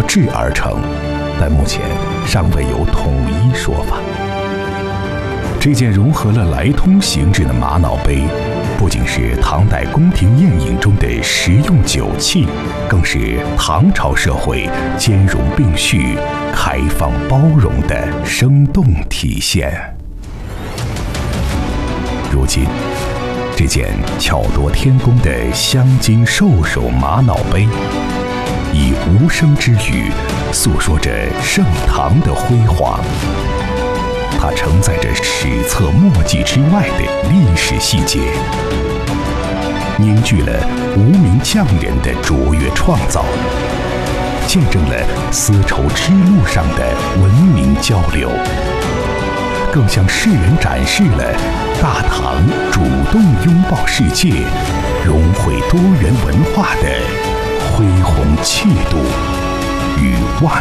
制而成，但目前尚未有统一说法。这件融合了来通形制的玛瑙杯，不仅是唐代宫廷宴饮中的实用酒器，更是唐朝社会兼容并蓄、开放包容的生动体现。如今，这件巧夺天工的镶金兽首玛瑙杯，以无声之语诉说着盛唐的辉煌。它承载着史册墨迹之外的历史细节，凝聚了无名匠人的卓越创造，见证了丝绸之路上的文明交流，更向世人展示了大唐主动拥抱世界、融汇多元文化的恢宏气度。